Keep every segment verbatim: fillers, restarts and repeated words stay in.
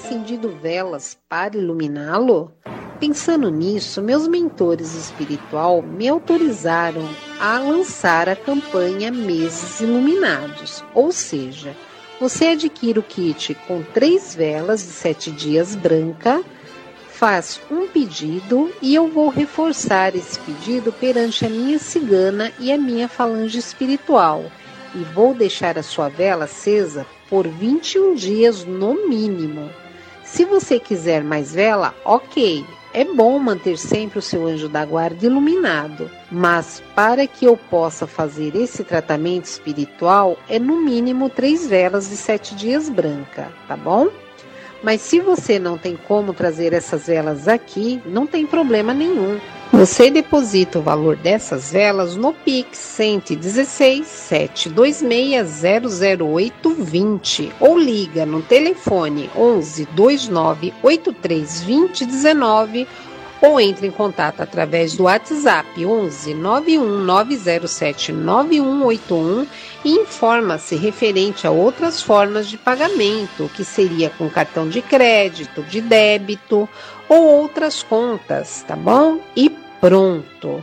acendido velas para iluminá-lo? Pensando nisso, meus mentores espiritual me autorizaram a lançar a campanha Meses Iluminados, ou seja, você adquire o kit com três velas de sete dias branca, faz um pedido e eu vou reforçar esse pedido perante a minha cigana e a minha falange espiritual e vou deixar a sua vela acesa por vinte e um dias no mínimo. Se você quiser mais vela, ok. É bom manter sempre o seu anjo da guarda iluminado, mas para que eu possa fazer esse tratamento espiritual, é no mínimo três velas de sete dias branca, tá bom? Mas se você não tem como trazer essas velas aqui, não tem problema nenhum. Você deposita o valor dessas velas no Pix cento e dezesseis, sete dois seis, zero zero oito dois zero ou liga no telefone onze, dois nove oito três, dois zero um nove ou entre em contato através do WhatsApp onze, nove um nove zero sete, nove um oito um e informa-se referente a outras formas de pagamento, que seria com cartão de crédito, de débito ou outras contas, tá bom? E pronto!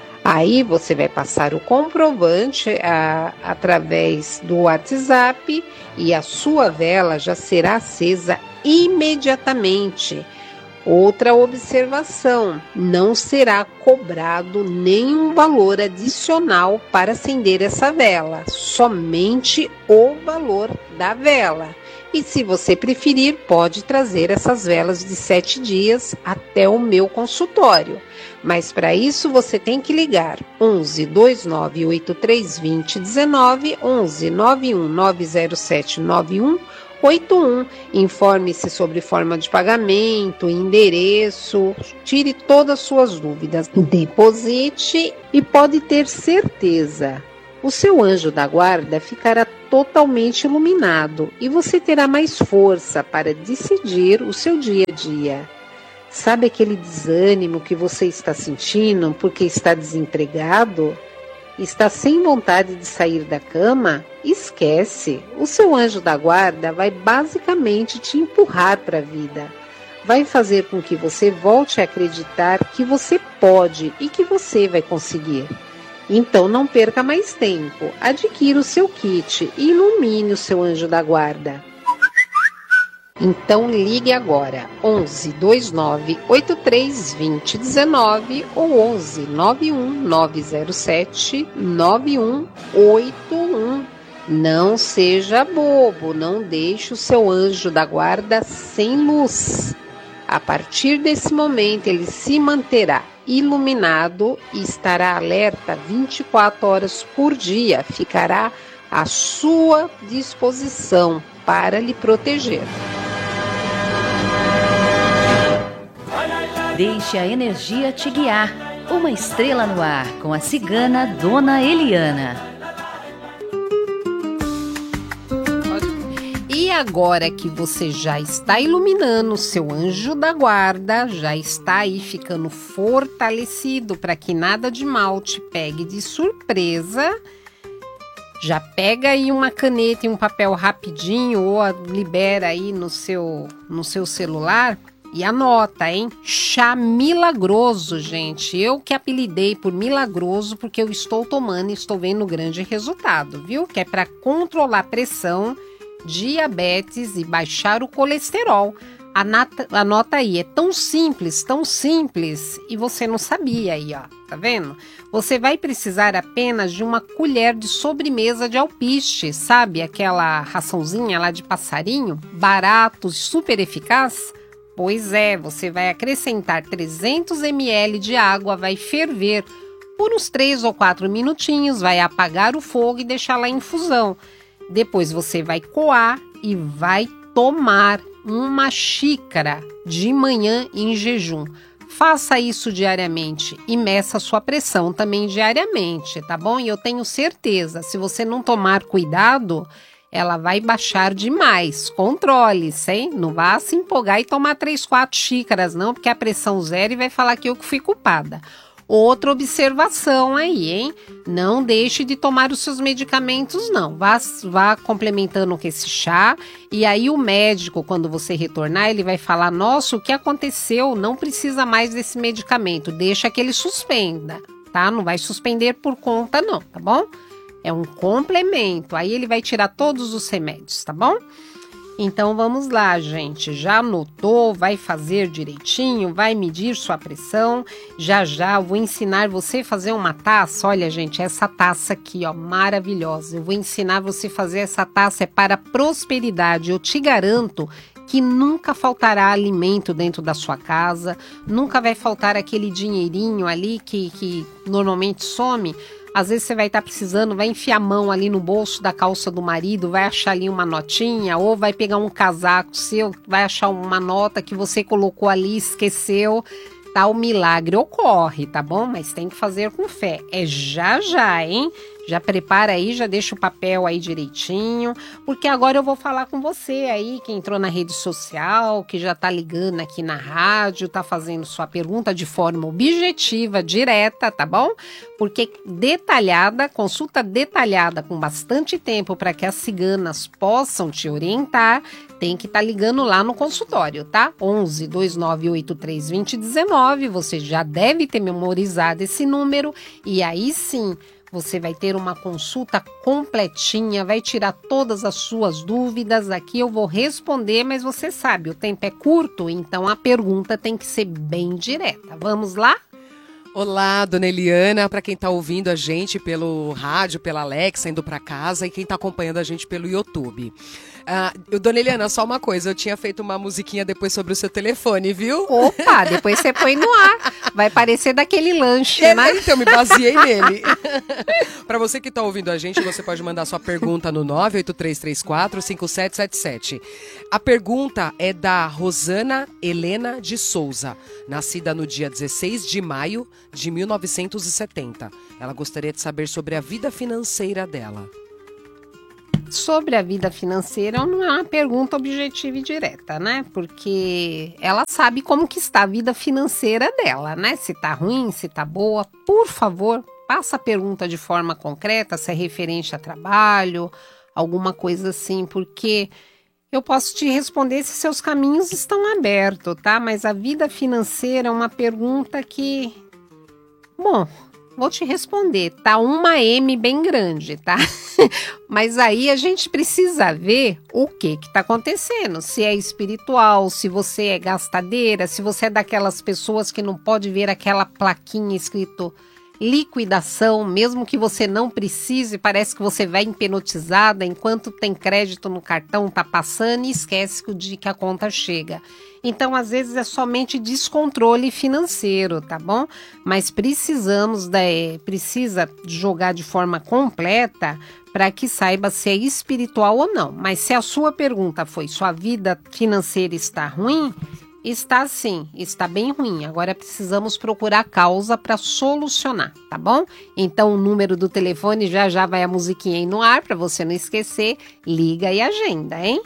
Aí você vai passar o comprovante a, através do WhatsApp e a sua vela já será acesa imediatamente. Outra observação, não será cobrado nenhum valor adicional para acender essa vela, somente o valor da vela. E se você preferir, pode trazer essas velas de sete dias até o meu consultório. Mas para isso você tem que ligar onze, dois nove oito três, dois zero um nove, onze, nove um nove zero sete, nove um oito um. Informe-se sobre forma de pagamento, endereço, tire todas as suas dúvidas, deposite e pode ter certeza, o seu anjo da guarda ficará totalmente iluminado e você terá mais força para decidir o seu dia a dia. Sabe aquele desânimo que você está sentindo porque está desempregado? Está sem vontade de sair da cama? Esquece! O seu anjo da guarda vai basicamente te empurrar para a vida. Vai fazer com que você volte a acreditar que você pode e que você vai conseguir. Então não perca mais tempo. Adquira o seu kit e ilumine o seu anjo da guarda. Então ligue agora, onze, dois nove oito três, dois zero um nove ou onze, nove um nove zero sete, nove um oito um. Não seja bobo, não deixe o seu anjo da guarda sem luz. A partir desse momento ele se manterá iluminado e estará alerta vinte e quatro horas por dia, ficará à sua disposição para lhe proteger. Deixe a energia te guiar. Uma estrela no ar com a cigana Dona Eliana. E agora que você já está iluminando o seu anjo da guarda, já está aí ficando fortalecido para que nada de mal te pegue de surpresa, já pega aí uma caneta e um papel rapidinho ou libera aí no seu, no seu celular. E anota, hein? Chá milagroso, gente. Eu que apelidei por milagroso porque eu estou tomando e estou vendo grande resultado, viu? Que é para controlar pressão, diabetes e baixar o colesterol. Anota, anota aí, é tão simples, tão simples e você não sabia aí, ó. Tá vendo? Você vai precisar apenas de uma colher de sobremesa de alpiste, sabe? Aquela raçãozinha lá de passarinho, barato, super eficaz. Pois é, você vai acrescentar trezentos mililitros de água, vai ferver por uns três ou quatro minutinhos, vai apagar o fogo e deixar lá em infusão. Depois você vai coar e vai tomar uma xícara de manhã em jejum. Faça isso diariamente e meça a sua pressão também diariamente, tá bom? E eu tenho certeza, se você não tomar cuidado, ela vai baixar demais. Controle-se, hein? Não vá se empolgar e tomar três, quatro xícaras, não, porque a pressão zero e vai falar que eu que fui culpada. Outra observação aí, hein? Não deixe de tomar os seus medicamentos, não. Vá, vá complementando com esse chá. E aí o médico, quando você retornar, ele vai falar, nossa, o que aconteceu? Não precisa mais desse medicamento. Deixa que ele suspenda, tá? Não vai suspender por conta, não, tá bom? É um complemento. Aí ele vai tirar todos os remédios, tá bom? Então vamos lá, gente, já anotou, vai fazer direitinho, vai medir sua pressão, já já eu vou ensinar você a fazer uma taça, olha gente, essa taça aqui, ó, maravilhosa, eu vou ensinar você a fazer essa taça, é para prosperidade, eu te garanto que nunca faltará alimento dentro da sua casa, nunca vai faltar aquele dinheirinho ali que, que normalmente some. Às vezes você vai estar precisando, vai enfiar a mão ali no bolso da calça do marido, vai achar ali uma notinha, ou vai pegar um casaco seu, vai achar uma nota que você colocou ali, esqueceu, tá? O milagre ocorre, tá bom? Mas tem que fazer com fé. É já já, hein? Já prepara aí, já deixa o papel aí direitinho, porque agora eu vou falar com você aí, que entrou na rede social, que já tá ligando aqui na rádio, tá fazendo sua pergunta de forma objetiva, direta, tá bom? Porque detalhada, consulta detalhada com bastante tempo para que as ciganas possam te orientar, tem que estar tá ligando lá no consultório, tá? onze, dois nove oito três, dois zero um nove, você já deve ter memorizado esse número e aí sim, você vai ter uma consulta completinha, vai tirar todas as suas dúvidas. Aqui eu vou responder, mas você sabe, o tempo é curto, então a pergunta tem que ser bem direta. Vamos lá? Olá, dona Eliana, para quem está ouvindo a gente pelo rádio, pela Alexa, indo para casa e quem está acompanhando a gente pelo YouTube. Uh, dona Eliana, só uma coisa, eu tinha feito uma musiquinha depois sobre o seu telefone, viu? Opa, depois você põe no ar, vai parecer daquele lanche, é, né? Então, me baseei nele. Para você que está ouvindo a gente, você pode mandar sua pergunta no nove oito três três quatro, cinco sete sete sete. A pergunta é da Rosana Helena de Souza, nascida no dia dezesseis de maio de mil novecentos e setenta. Ela gostaria de saber sobre a vida financeira dela. Sobre a vida financeira não é uma pergunta objetiva e direta, né? Porque ela sabe como que está a vida financeira dela, né? Se tá ruim, se tá boa. Por favor, faça a pergunta de forma concreta, se é referente a trabalho, alguma coisa assim, porque eu posso te responder se seus caminhos estão abertos, tá? Mas a vida financeira é uma pergunta que... Bom, vou te responder, tá uma M bem grande, tá? Mas aí a gente precisa ver o que que tá acontecendo, se é espiritual, se você é gastadeira, se você é daquelas pessoas que não pode ver aquela plaquinha escrito liquidação, mesmo que você não precise, parece que você vai hipnotizada, enquanto tem crédito no cartão, tá passando e esquece que o dia que a conta chega. Então, às vezes, é somente descontrole financeiro, tá bom? Mas precisamos, da, precisa jogar de forma completa para que saiba se é espiritual ou não. Mas se a sua pergunta foi, sua vida financeira está ruim? Está sim, está bem ruim. Agora precisamos procurar causa para solucionar, tá bom? Então o número do telefone já já vai a musiquinha aí no ar para você não esquecer. Liga e agenda, hein?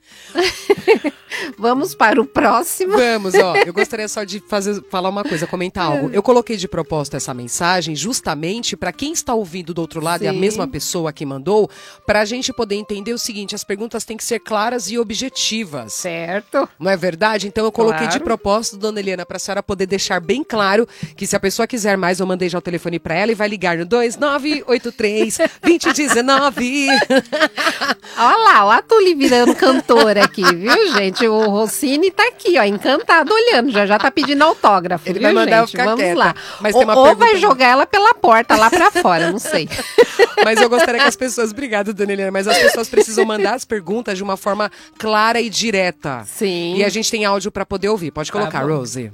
Vamos para o próximo. Vamos, ó. Eu gostaria só de fazer, falar uma coisa, comentar algo. Eu coloquei de propósito essa mensagem justamente para quem está ouvindo do outro lado, Sim. e a mesma pessoa que mandou, para a gente poder entender o seguinte: as perguntas têm que ser claras e objetivas. Certo. Não é verdade? Então eu coloquei Claro. de propósito, dona Eliana, para a senhora poder deixar bem claro que se a pessoa quiser mais, eu mandei já o telefone para ela e vai ligar no dois nove oito três, dois zero um nove. Olha lá, olha a Tuli virando cantora aqui, viu, gente? O Rossini tá aqui, ó, encantado olhando, já já tá pedindo autógrafo, Ele viu, vai mandar gente? eu ficar Vamos quieta. lá. Mas ou tem uma ou pergunta... vai jogar ela pela porta, lá pra fora, não sei. Mas eu gostaria que as pessoas... Obrigada, dona Eliana. Mas as pessoas precisam mandar as perguntas de uma forma clara e direta. Sim. E a gente tem áudio para poder ouvir. Pode colocar, Tá, Rose.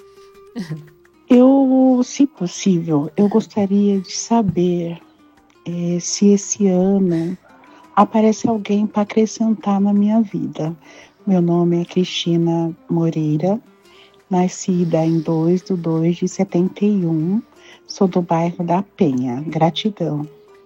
Eu, se possível, eu gostaria de saber é, se esse ano aparece alguém para acrescentar na minha vida. Meu nome é Cristina Moreira, nascida em dois de dois de setenta e um, sou do bairro da Penha. Gratidão.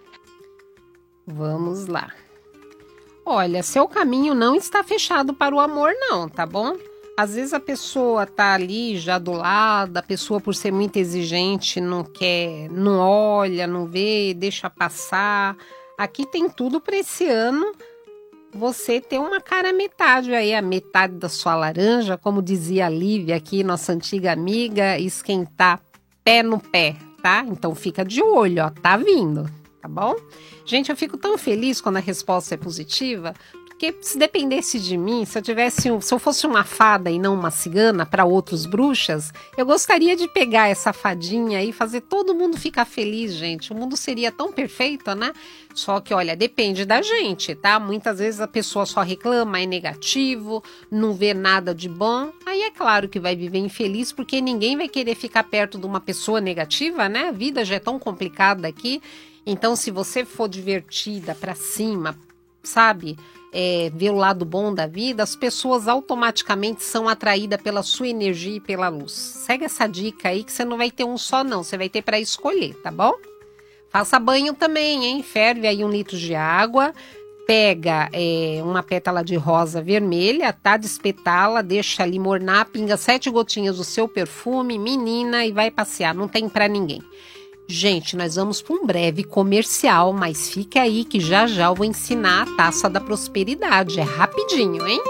Vamos lá. Olha, seu caminho não está fechado para o amor não, tá bom? Às vezes a pessoa tá ali já do lado, a pessoa por ser muito exigente não quer, não olha, não vê, deixa passar. Aqui tem tudo para esse ano você ter uma cara metade aí, a metade da sua laranja, como dizia a Lívia aqui, nossa antiga amiga, esquentar pé no pé, tá? Então fica de olho, ó, tá vindo, tá bom? Gente, eu fico tão feliz quando a resposta é positiva, porque se dependesse de mim, se eu tivesse, um, se eu fosse uma fada e não uma cigana para outros bruxas, eu gostaria de pegar essa fadinha e fazer todo mundo ficar feliz, gente. O mundo seria tão perfeito, né? Só que, olha, depende da gente, tá? Muitas vezes a pessoa só reclama, é negativo, não vê nada de bom. Aí é claro que vai viver infeliz, porque ninguém vai querer ficar perto de uma pessoa negativa, né? A vida já é tão complicada aqui. Então, se você for divertida pra cima, sabe? É, ver o lado bom da vida, as pessoas automaticamente são atraídas pela sua energia e pela luz. Segue essa dica aí que você não vai ter um só não, você vai ter para escolher, tá bom? Faça banho também, hein? Ferve aí um litro de água, pega é, uma pétala de rosa vermelha, tá? Despetala, deixa ali mornar, pinga sete gotinhas do seu perfume, menina, e vai passear, não tem para ninguém. Gente, nós vamos para um breve comercial, mas fica aí que já já eu vou ensinar a taça da prosperidade. É rapidinho, hein?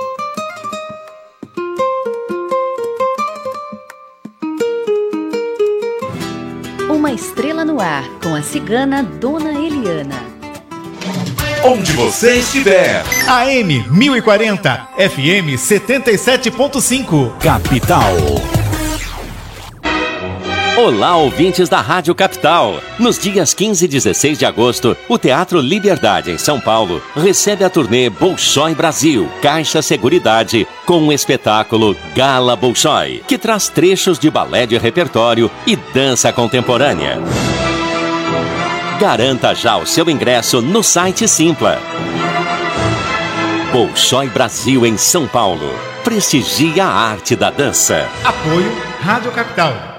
Uma estrela no ar, com a cigana Dona Eliana. Onde você estiver. A M mil e quarenta, F M setenta e sete ponto cinco. Capital. Olá, ouvintes da Rádio Capital. Nos dias quinze e dezesseis de agosto, o Teatro Liberdade, em São Paulo, recebe a turnê Bolshoi Brasil, Caixa Seguridade, com o espetáculo Gala Bolshoi, que traz trechos de balé de repertório e dança contemporânea. Garanta já o seu ingresso no site Simpla. Bolshoi Brasil, em São Paulo. Prestigia a arte da dança. Apoio Rádio Capital.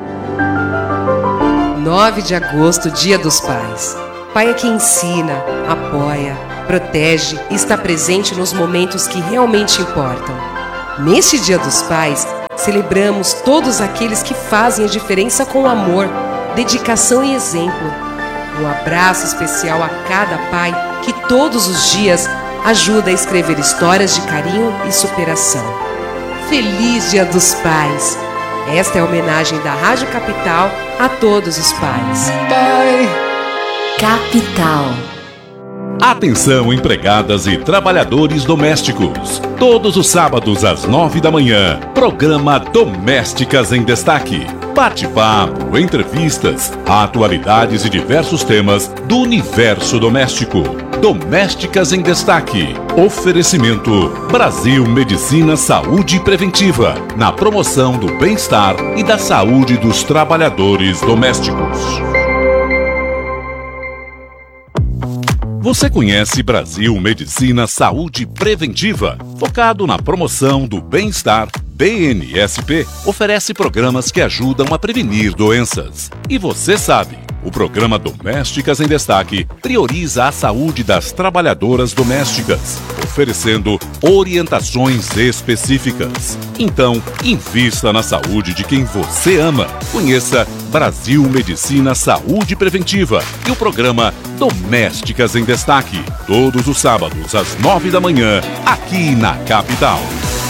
nove de agosto, Dia dos Pais. Pai é quem ensina, apoia, protege e está presente nos momentos que realmente importam. Neste Dia dos Pais, celebramos todos aqueles que fazem a diferença com amor, dedicação e exemplo. Um abraço especial a cada pai que todos os dias ajuda a escrever histórias de carinho e superação. Feliz Dia dos Pais! Esta é a homenagem da Rádio Capital a todos os pais. Pai. Capital. Atenção, empregadas e trabalhadores domésticos. Todos os sábados às nove da manhã, programa Domésticas em Destaque. Bate-papo, entrevistas, atualidades e diversos temas do universo doméstico. Domésticas em Destaque. Oferecimento Brasil Medicina Saúde Preventiva, na promoção do bem-estar e da saúde dos trabalhadores domésticos. Você conhece Brasil Medicina Saúde Preventiva? Focado na promoção do bem-estar, B N S P oferece programas que ajudam a prevenir doenças. E você sabe, o programa Domésticas em Destaque prioriza a saúde das trabalhadoras domésticas, oferecendo orientações específicas. Então, invista na saúde de quem você ama. Conheça Brasil Medicina Saúde Preventiva e o programa Domésticas em Destaque, todos os sábados às nove da manhã, aqui na Capital.